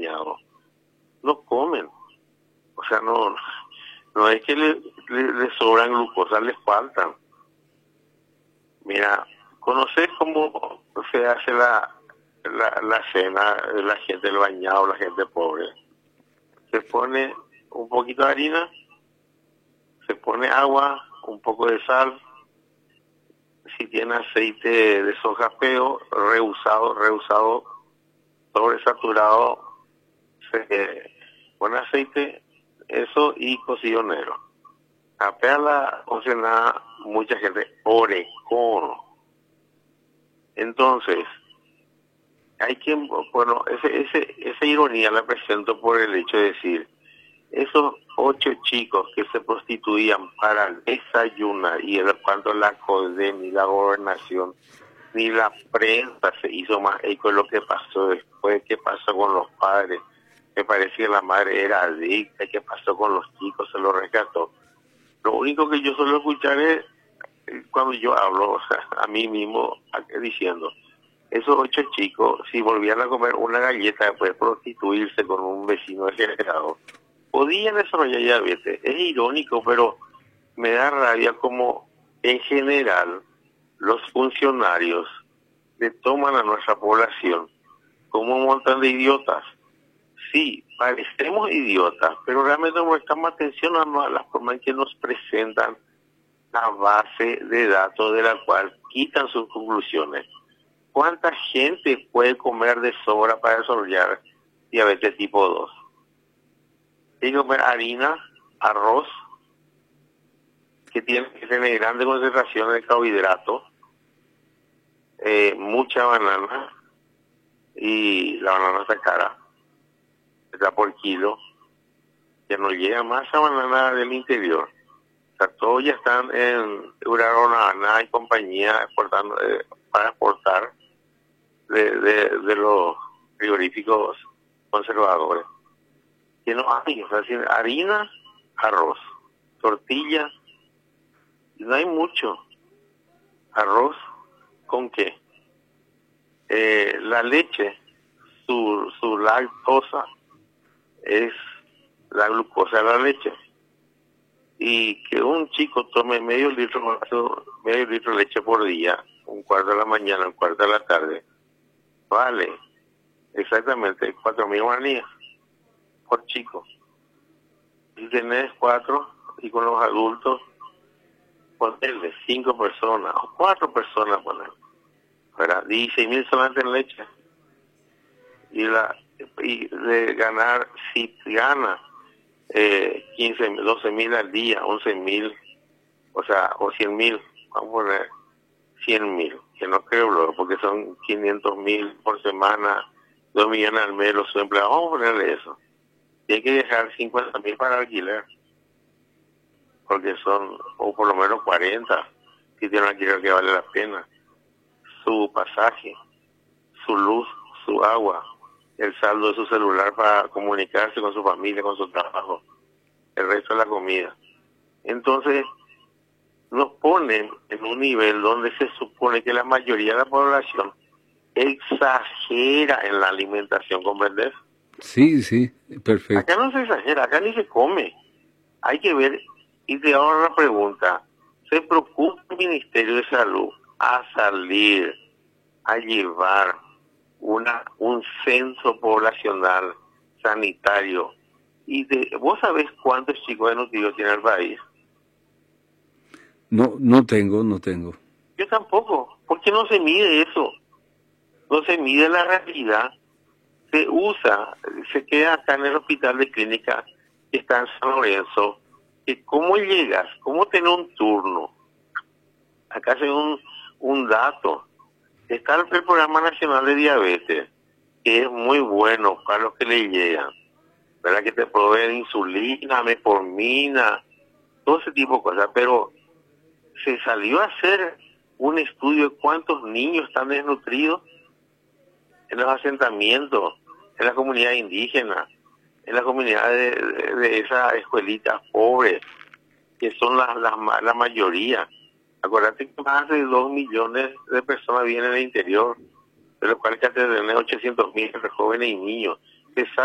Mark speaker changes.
Speaker 1: bañado, no comen. O sea, no es que le sobran glucosa, les faltan. Mira, ¿conoces cómo se hace la cena de la gente del bañado, la gente pobre? Se pone un poquito de harina, se pone agua, un poco de sal, si tiene aceite de soja feo, rehusado, sobresaturado, se pone aceite, eso y cocido negro. Apea la cocinada mucha gente, orejón. Entonces, hay que, bueno, esa ironía la presento por el hecho de decir, esos 8 chicos que se prostituían para desayunar, y en cuanto la CODE, ni la gobernación, ni la prensa se hizo más eco de lo que pasó después, qué pasó con los padres, me parece que la madre era adicta, qué pasó con los chicos, se lo rescató. Lo único que yo suelo escuchar es cuando yo hablo, o sea, a mí mismo diciendo, esos 8 chicos, si volvían a comer una galleta después de prostituirse con un vecino degenerado, podían desarrollar diabetes. Es irónico, pero me da rabia como en general los funcionarios le toman a nuestra población como un montón de idiotas. Sí, parecemos idiotas, pero realmente no prestamos atención a la forma en que nos presentan la base de datos de la cual quitan sus conclusiones. ¿Cuánta gente puede comer de sobra para desarrollar diabetes tipo 2? Hay que comer harina, arroz, que tiene que tener grandes concentraciones de carbohidratos, mucha banana, y la banana está cara, está por kilo, ya no llega más a banana del interior. O sea, todos ya están en Uraronana y compañía exportando, para exportar de los frigoríficos conservadores. Que no hay, o sea, harina, arroz, tortilla, no hay mucho. Arroz, ¿con qué? La leche, su lactosa es la glucosa de la leche. Y que un chico tome medio litro de leche por día, un cuarto de la mañana, un cuarto de la tarde, vale exactamente 4.000 guaraníes por chico. Si tenés 4 y con los adultos, ponerle 5 personas o 4 personas, poner, ¿verdad? 16.000 solamente en leche. Y de ganar, si gana 15.000, 12.000 al día, 11.000, o sea, o 100.000, vamos a poner 100.000, que no creo luego, porque son 500.000 por semana, 2 millones al mes los empleados, vamos a ponerle eso. Y hay que dejar 50.000 para alquiler, porque son, o por lo menos 40, si tiene un alquiler que vale la pena. Su pasaje, su luz, su agua, el saldo de su celular para comunicarse con su familia, con su trabajo, el resto de la comida. Entonces, nos ponen en un nivel donde se supone que la mayoría de la población exagera en la alimentación, ¿comprendes?
Speaker 2: Sí, sí, perfecto.
Speaker 1: Acá no se exagera, acá ni se come. Hay que ver, y te hago una pregunta, ¿se preocupa el Ministerio de Salud a salir, a llevar un censo poblacional sanitario? Y ¿vos sabés cuántos chicos desnutridos tiene el país?
Speaker 2: No tengo.
Speaker 1: Yo tampoco. ¿Por qué no se mide eso? No se mide la realidad. Se queda acá en el hospital de clínica que está en San Lorenzo, que cómo llegas, cómo tener un turno. Acá hace un dato. Está el Programa Nacional de Diabetes, que es muy bueno para los que le llegan, ¿verdad? Que te proveen insulina, metformina, todo ese tipo de cosas, pero se salió a hacer un estudio de cuántos niños están desnutridos en los asentamientos, en la comunidad indígena, en la comunidad de esas escuelitas pobres, que son la mayoría. Acuérdate que más de 2 millones de personas viven en el interior, de los cuales ya tenés 800.000 entre jóvenes y niños.